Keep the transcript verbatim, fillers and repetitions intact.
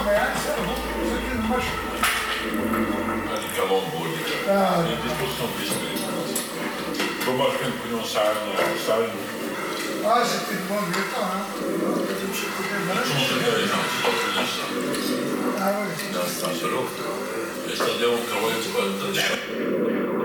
beğense bu sekiz baş. Di Calombo, Ah. di disposição disso. Como acho que ele não sai no sai no. Ah, você tem bom ver, tá lá. Ah, oui. Sta deu un cavallo di